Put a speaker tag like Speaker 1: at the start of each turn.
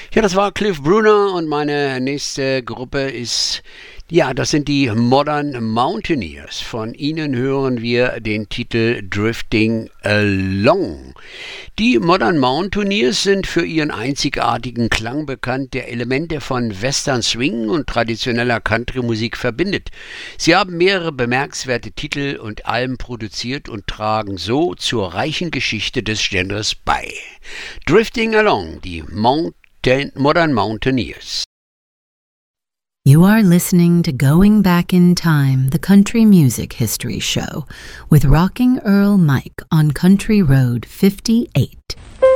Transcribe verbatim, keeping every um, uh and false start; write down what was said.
Speaker 1: Ja, das war Cliff Bruner und meine nächste Gruppe ist, ja, das sind die Modern Mountaineers. Von ihnen hören wir den Titel Drifting Along. Die Modern Mountaineers sind für ihren einzigartigen Klang bekannt, der Elemente von Western Swing und traditioneller Country-Musik verbindet. Sie haben mehrere bemerkenswerte Titel und Alben produziert und tragen so zur reichen Geschichte des Genres bei. Drifting Along, die Mountain, Modern Mountaineers.
Speaker 2: You are listening to Going Back in Time, the Country Music History Show, with Rocking Earl Mike on Country Road fifty-eight.